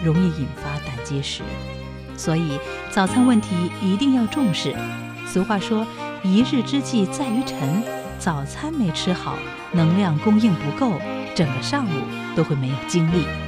容易引发胆结石。所以早餐问题一定要重视。俗话说，一日之计在于晨，早餐没吃好，能量供应不够，整个上午都会没有精力。